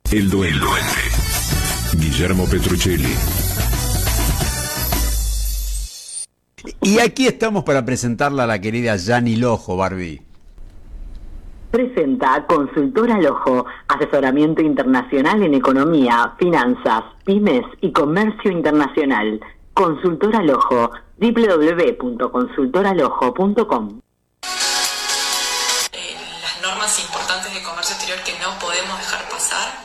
El Duende. Guillermo Petruccelli. Y aquí estamos para presentarla a la querida Yani Lojo, Barbie. Presenta Consultora Lojo, asesoramiento internacional en economía, finanzas, pymes y comercio internacional. Consultora Lojo, www.consultoralojo.com. Las normas importantes de comercio exterior que no podemos dejar pasar.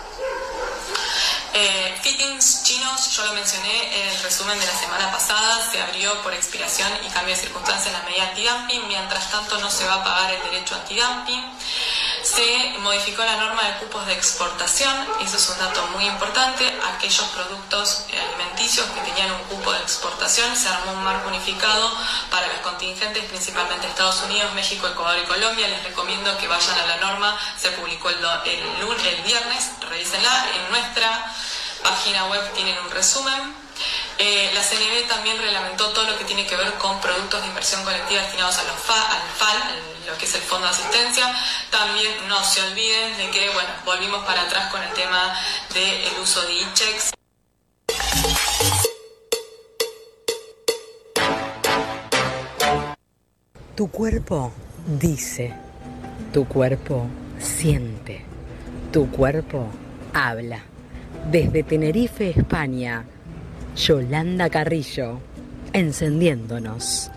Fittings chinos, yo lo mencioné en el resumen de la semana pasada, se abrió por expiración y cambio de circunstancias la medida antidumping, mientras tanto no se va a pagar el derecho antidumping. Se modificó la norma de cupos de exportación, eso es un dato muy importante, aquellos productos alimenticios que tenían un cupo de exportación, se armó un marco unificado para los contingentes, principalmente Estados Unidos, México, Ecuador y Colombia. Les recomiendo que vayan a la norma, se publicó el viernes, revísenla, en nuestra página web tienen un resumen. La CNB también reglamentó todo lo que tiene que ver con productos de inversión colectiva destinados a los al FAL, lo que es el Fondo de Asistencia. También no se olviden de que, bueno, volvimos para atrás con el tema del uso de e-checks. Tu cuerpo dice, tu cuerpo siente, tu cuerpo habla. Desde Tenerife, España, Yolanda Carrillo, encendiéndonos.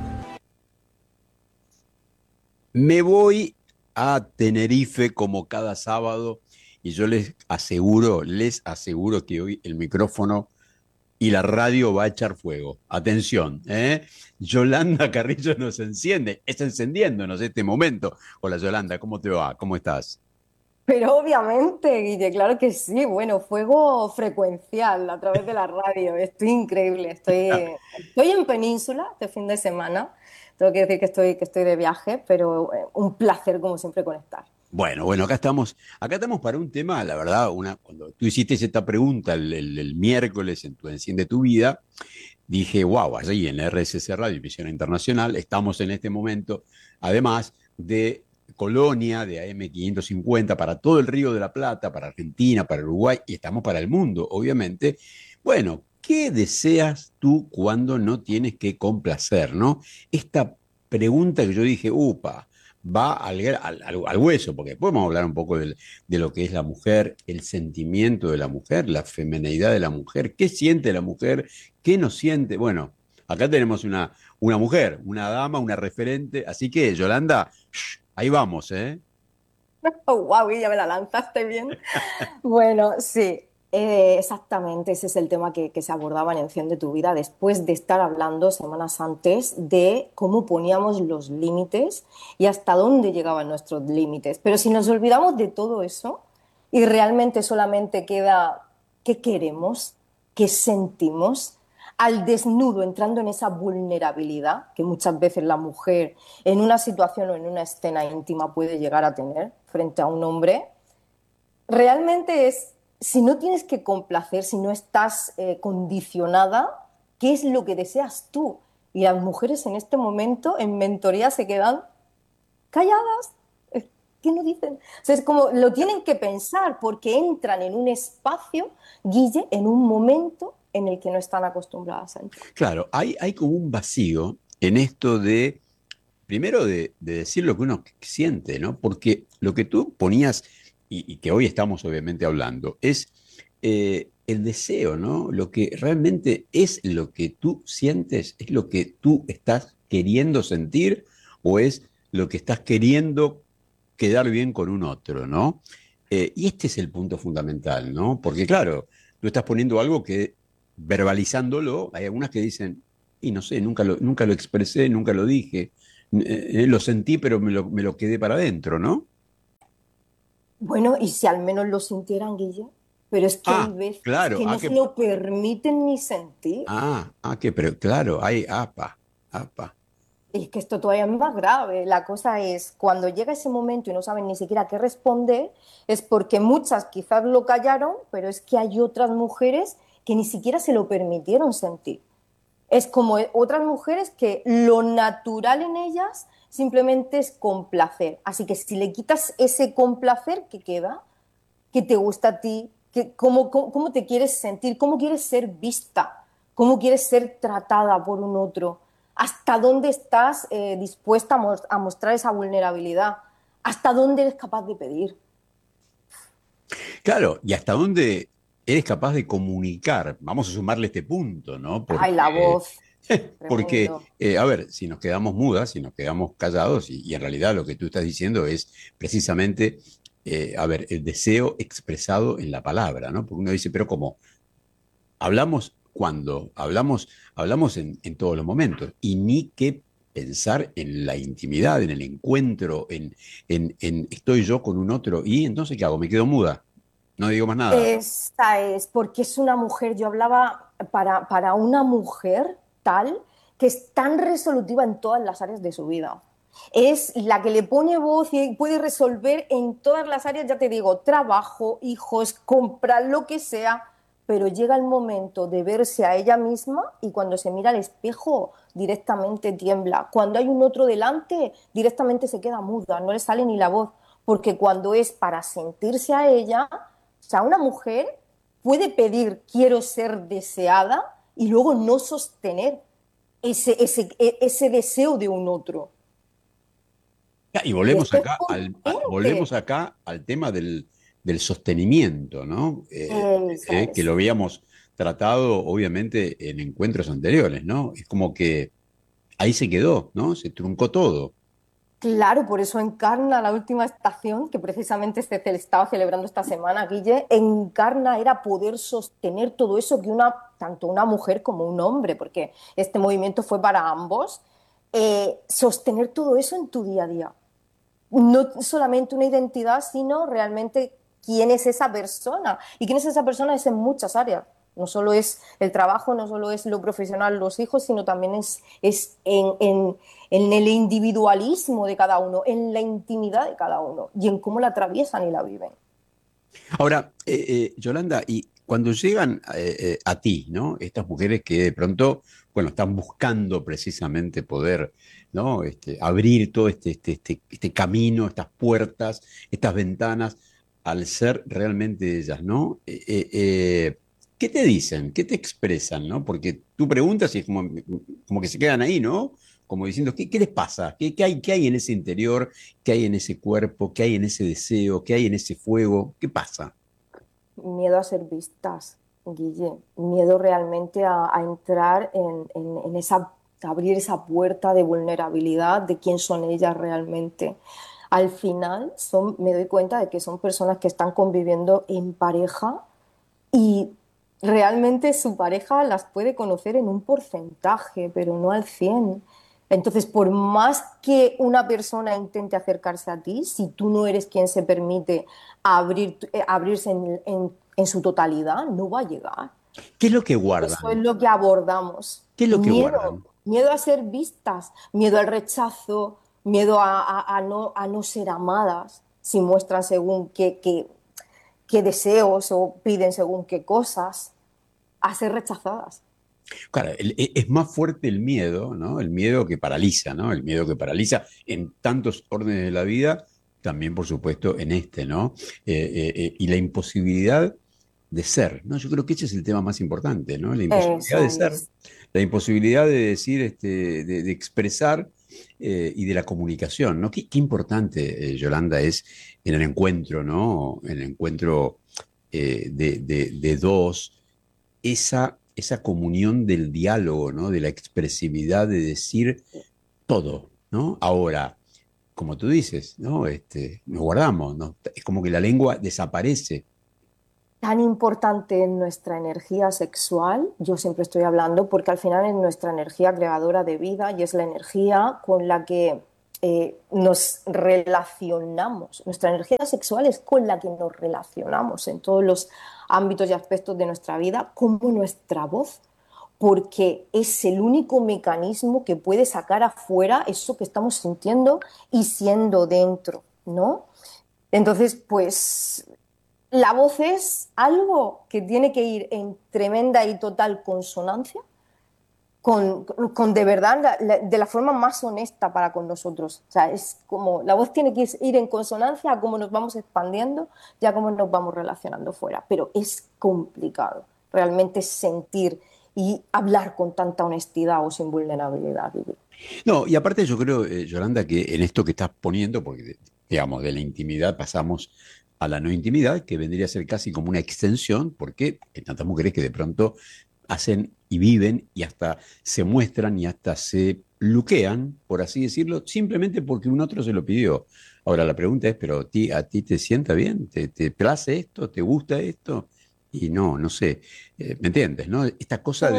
Me voy a Tenerife como cada sábado y yo les aseguro que hoy el micrófono y la radio va a echar fuego. Atención, ¿eh? Yolanda Carrillo nos enciende, está encendiéndonos este momento. Hola Yolanda, ¿cómo te va? ¿Cómo estás? Pero obviamente, Guille, claro que sí. Bueno, fuego frecuencial a través de la radio. Estoy increíble. Estoy en Península este fin de semana. Tengo que decir que estoy de viaje, pero un placer, como siempre, conectar. Bueno, acá estamos para un tema, la verdad, cuando tú hiciste esta pregunta el miércoles en tu Enciende tu Vida, dije, wow, allí en la RSC Radio y Visión Internacional estamos en este momento, además de Colonia, de AM 550, para todo el Río de la Plata, para Argentina, para Uruguay, y estamos para el mundo, obviamente. Bueno, ¿qué deseas tú cuando no tienes que complacer, no? Esta pregunta que yo dije, upa, va al hueso, porque podemos hablar un poco de lo que es la mujer, el sentimiento de la mujer, la femineidad de la mujer, qué siente la mujer, qué no siente. Bueno, acá tenemos una mujer, una dama, una referente, así que Yolanda, ahí vamos, ¿eh? Oh, wow, Guille, me la lanzaste bien. Bueno, sí, exactamente, ese es el tema que se abordaba en Enciende tu Vida después de estar hablando semanas antes de cómo poníamos los límites y hasta dónde llegaban nuestros límites. Pero si nos olvidamos de todo eso y realmente solamente queda qué queremos, qué sentimos, al desnudo, entrando en esa vulnerabilidad que muchas veces la mujer en una situación o en una escena íntima puede llegar a tener frente a un hombre, realmente es, si no tienes que complacer, si no estás condicionada, ¿qué es lo que deseas tú? Y las mujeres en este momento en mentoría se quedan calladas. ¿Qué no dicen? O sea, es como lo tienen que pensar porque entran en un espacio, Guille, en un momento en el que no están acostumbradas a entrar. Claro, hay como un vacío en esto primero de decir lo que uno siente, ¿no? Porque lo que tú ponías, y que hoy estamos obviamente hablando, es el deseo, ¿no? Lo que realmente es lo que tú sientes, es lo que tú estás queriendo sentir o es lo que estás queriendo quedar bien con un otro, ¿no? Y este es el punto fundamental, ¿no? Porque claro, tú estás poniendo algo que verbalizándolo, hay algunas que dicen, y no sé, nunca lo expresé, nunca lo dije, lo sentí, pero me lo quedé para adentro, ¿no? Bueno, y si al menos lo sintieran, Guille, pero es que hay Ah, veces claro, que no se lo permiten ni sentir. pero claro, hay, apa. Y es que esto todavía es más grave. La cosa es, cuando llega ese momento y no saben ni siquiera qué responder, es porque muchas quizás lo callaron, pero es que hay otras mujeres que ni siquiera se lo permitieron sentir. Es como otras mujeres que lo natural en ellas simplemente es complacer. Así que si le quitas ese complacer, ¿qué queda? qué te gusta a ti, cómo te quieres sentir, cómo quieres ser vista, cómo quieres ser tratada por un otro, hasta dónde estás dispuesta a mostrar esa vulnerabilidad, hasta dónde eres capaz de pedir. Claro, y hasta dónde eres capaz de comunicar. Vamos a sumarle este punto, ¿no? Ay, la voz, Porque tremendo. a ver, si nos quedamos mudas, si nos quedamos callados, y en realidad lo que tú estás diciendo es precisamente, a ver, el deseo expresado en la palabra, ¿no? Porque uno dice, pero ¿cómo? Hablamos cuando, hablamos en todos los momentos, y ni qué pensar en la intimidad, en el encuentro, en estoy yo con un otro, y entonces ¿qué hago? Me quedo muda, no digo más nada. Esta es, porque es una mujer, yo hablaba para una mujer tal que es tan resolutiva en todas las áreas de su vida. Es la que le pone voz y puede resolver en todas las áreas, ya te digo, trabajo, hijos, comprar, lo que sea, pero llega el momento de verse a ella misma y cuando se mira al espejo directamente tiembla. Cuando hay un otro delante, directamente se queda muda, no le sale ni la voz, porque cuando es para sentirse a ella, o sea, una mujer puede pedir quiero ser deseada y luego no sostener ese deseo de un otro. Ya, y Y volvemos esto es acá volvemos potente. acá al tema del sostenimiento, ¿no? Esa Que es. lo habíamos tratado, obviamente, en encuentros anteriores, ¿no? Es como que ahí se quedó, ¿no? Se truncó todo. Claro, por eso Encarna, la última estación, que precisamente se estaba celebrando esta semana, Guille, Encarna era poder sostener todo eso que tanto una mujer como un hombre, porque este movimiento fue para ambos, sostener todo eso en tu día a día. No solamente una identidad, sino realmente quién es esa persona. Y quién es esa persona es en muchas áreas. No solo es el trabajo, no solo es lo profesional, los hijos, sino también es en el individualismo de cada uno, en la intimidad de cada uno y en cómo la atraviesan y la viven. Ahora, Yolanda, y cuando llegan a ti, ¿no? Estas mujeres que de pronto, bueno, están buscando precisamente poder, ¿no? Abrir todo este camino, estas puertas, estas ventanas, al ser realmente ellas, ¿no? ¿Qué te dicen? ¿Qué te expresan, ¿no? Porque tú preguntas y es como que se quedan ahí, ¿no? Como diciendo, ¿qué les pasa? Qué hay en ese interior? ¿Qué hay en ese cuerpo? ¿Qué hay en ese deseo? ¿Qué hay en ese fuego? ¿Qué pasa? Miedo a ser vistas, Guille. Miedo realmente a entrar en abrir esa puerta de vulnerabilidad de quién son ellas realmente. Al final me doy cuenta de que son personas que están conviviendo en pareja y realmente su pareja las puede conocer en un porcentaje, pero no al 100. Entonces, por más que una persona intente acercarse a ti, si tú no eres quien se permite abrirse en su totalidad, no va a llegar. ¿Qué es lo que Eso es guardan? lo que abordamos. ¿Qué es lo que Miedo, guardan? miedo a ser vistas, miedo al rechazo, miedo a no ser amadas si muestran según qué deseos o piden según qué cosas, a ser rechazadas. Claro, es más fuerte el miedo, ¿no? El miedo que paraliza, ¿no? El miedo que paraliza en tantos órdenes de la vida, también por supuesto en este, ¿no? Y la imposibilidad de ser, ¿no? Yo creo que ese es el tema más importante, ¿no? La imposibilidad de Esa ser, es. la imposibilidad de decir, de expresar y de la comunicación, ¿no? Qué importante, Yolanda, es en el encuentro, ¿no? En el encuentro de dos esa comunión del diálogo, ¿no? De la expresividad de decir todo, ¿no? Ahora, como tú dices, ¿no? Nos guardamos, ¿no? Es como que la lengua desaparece. Tan importante en nuestra energía sexual, yo siempre estoy hablando, porque al final es nuestra energía creadora de vida y es la energía con la que nos relacionamos. Nuestra energía sexual es con la que nos relacionamos en todos los ámbitos y aspectos de nuestra vida, como nuestra voz, porque es el único mecanismo que puede sacar afuera eso que estamos sintiendo y siendo dentro, ¿no? Entonces, pues la voz es algo que tiene que ir en tremenda y total consonancia con de verdad, de la forma más honesta para con nosotros. O sea, es como, la voz tiene que ir en consonancia a cómo nos vamos expandiendo y a cómo nos vamos relacionando fuera. Pero es complicado realmente sentir y hablar con tanta honestidad o sin vulnerabilidad. No, y aparte yo creo, Yolanda, que en esto que estás poniendo, porque digamos, de la intimidad pasamos a la no intimidad, que vendría a ser casi como una extensión, porque hay tantas mujeres que de pronto hacen y viven y hasta se muestran y hasta se luquean, por así decirlo, simplemente porque un otro se lo pidió. Ahora la pregunta es, ¿pero a ti te sienta bien? ¿Te place esto? ¿Te gusta esto? Y no, no sé, ¿me entiendes? ¿No? Esta cosa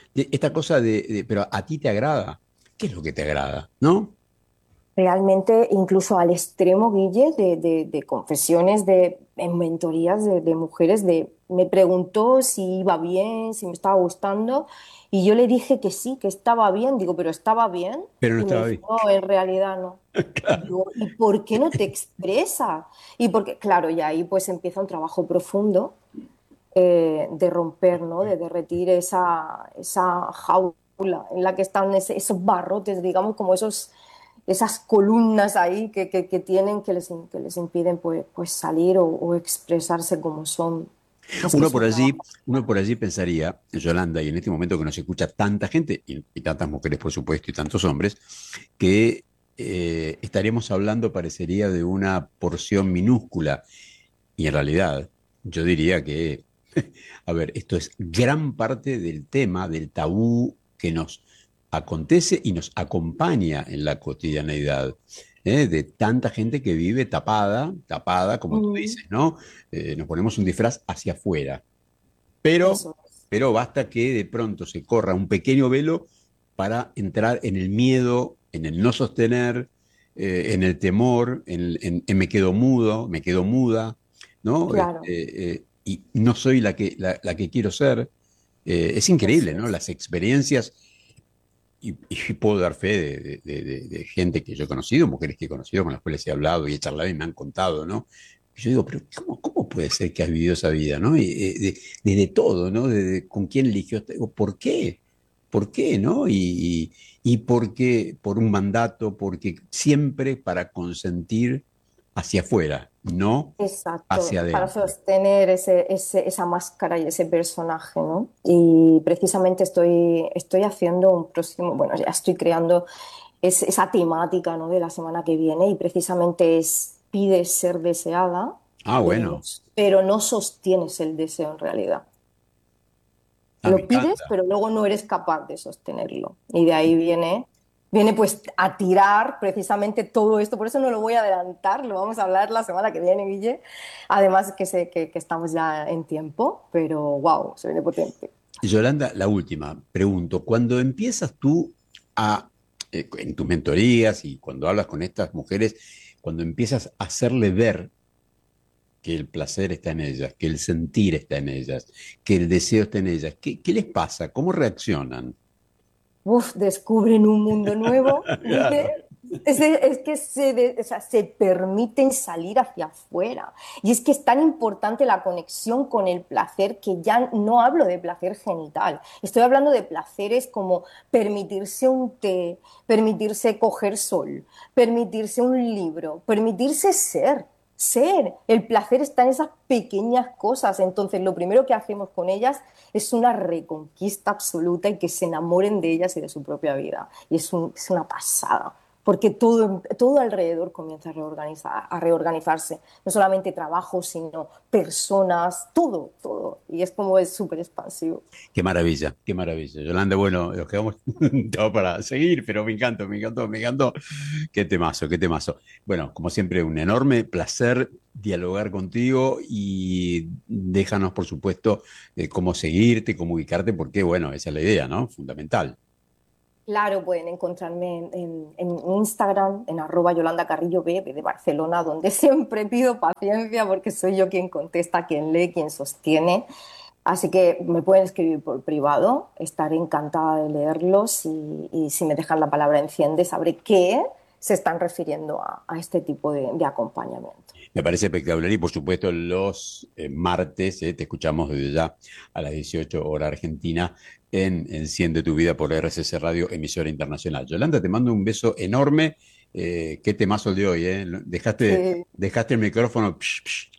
pero a ti te agrada. ¿Qué es lo que te agrada? ¿No? Realmente, incluso al extremo, Guille, de confesiones, en mentorías de mujeres, me preguntó si iba bien, si me estaba gustando, y yo le dije que sí, que estaba bien. Digo, ¿pero estaba bien? Pero no Y me estaba dice, bien. no, en realidad no. Digo, ¿y por qué no te expresas? Y porque, claro, y ahí pues empieza un trabajo profundo de romper, ¿no? De derretir esa jaula en la que están esos barrotes, digamos, como esas columnas ahí que tienen, que les impiden pues salir o expresarse como son. Es que Uno es un por allí, trabajo. uno por allí pensaría, Yolanda, y en este momento que nos escucha tanta gente, y tantas mujeres, por supuesto, y tantos hombres, que estaríamos hablando, parecería, de una porción minúscula. Y en realidad, yo diría que, a ver, esto es gran parte del tema, del tabú que nos acontece y nos acompaña en la cotidianeidad. De tanta gente que vive tapada, tapada, como tú Mm, dices, ¿no? Nos ponemos un disfraz hacia afuera, pero, eso es. pero basta que de pronto se corra un pequeño velo para entrar en el miedo, en el no sostener, en el temor, en me quedo mudo, me quedo muda, ¿no? Claro, Y no soy la que quiero ser. Es increíble, eso ¿no? es. Las experiencias, y puedo dar fe de gente que yo he conocido, mujeres que he conocido, con las cuales he hablado y he charlado y me han contado, ¿no? Y yo digo, pero ¿cómo puede ser que has vivido esa vida, ¿no? De todo, ¿no? Con quién eligió, ¿por qué? ¿Por qué, no? Y por qué, por un mandato, porque siempre para consentir hacia afuera, no hacia Exacto, para adentro. sostener esa máscara y ese personaje, ¿no? Y precisamente estoy haciendo un próximo, bueno, ya estoy creando esa temática, ¿no? De la semana que viene y precisamente es pides ser deseada, Ah, pero no, bueno, pero no sostienes el deseo en realidad. me Lo pides, encanta. pero luego no eres capaz de sostenerlo. Y de ahí viene pues a tirar precisamente todo esto. Por eso no lo voy a adelantar, lo vamos a hablar la semana que viene, Guille. Además que sé que estamos ya en tiempo, pero wow, se viene potente. Yolanda, la última, pregunto, cuando empiezas tú en tus mentorías y cuando hablas con estas mujeres, cuando empiezas a hacerle ver que el placer está en ellas, que el sentir está en ellas, que el deseo está en ellas, ¿qué les pasa? ¿Cómo reaccionan? Uf, descubren un mundo nuevo, Guille. Claro. Es que o sea, se permiten salir hacia afuera. Y es que es tan importante la conexión con el placer que ya no hablo de placer genital. Estoy hablando de placeres como permitirse un té, permitirse coger sol, permitirse un libro, permitirse ser. Ser. El placer está en esas pequeñas cosas. Entonces, lo primero que hacemos con ellas es una reconquista absoluta y que se enamoren de ellas y de su propia vida. Y es una pasada, porque todo alrededor comienza a reorganizarse. No solamente trabajo, sino personas, todo, todo. Y es como es súper expansivo. Qué maravilla, qué maravilla. Yolanda, bueno, nos quedamos todo para seguir, pero me encantó, me encantó, me encantó. Qué temazo, qué temazo. Bueno, como siempre, un enorme placer dialogar contigo y déjanos, por supuesto, cómo seguirte, cómo ubicarte, porque, bueno, esa es la idea, ¿no? Fundamental. Claro, pueden encontrarme en Instagram, en @YolandaCarrilloB de Barcelona, donde siempre pido paciencia porque soy yo quien contesta, quien lee, quien sostiene. Así que me pueden escribir por privado, estaré encantada de leerlos y si me dejan la palabra enciende, sabré que se están refiriendo a este tipo de acompañamiento. Me parece espectacular y por supuesto los martes te escuchamos desde ya a las 18 hora argentina en Enciende tu vida por RCC Radio, emisora internacional. Yolanda, te mando un beso enorme. Qué temazo el de hoy, ¿eh? Dejaste Sí. el micrófono. Psh, psh,